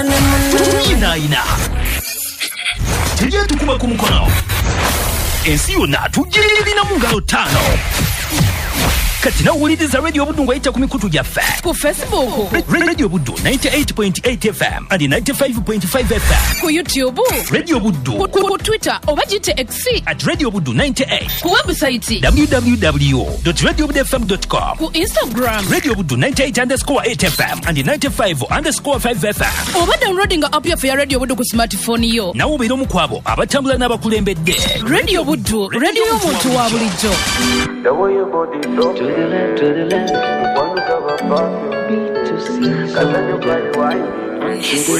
Ina tujye tukuba ku mukono ensi yonna tugirina mu ngalo ttaano kati nawuliriza Radio Buddu ng'ayita ku mikutu gyaffe ku Facebook Radio Buddu 98.8 FM and 95.5 FM ku YouTube Radio Buddu ku Twitter oba gite X at Radio Buddu 98 ku website www.radiobuddufm.com ku Instagram Radio Buddu 98_8 FM and 95_5 FM oba downloading app ya Radio Buddu ku smartphone yo nawo beera omu kwabo abatambula n'abakulembedde Radio Buddu radio y'omuntu wa bulijjo. The way your body talk to the left. One look of a beat to see. Cause when you play wine.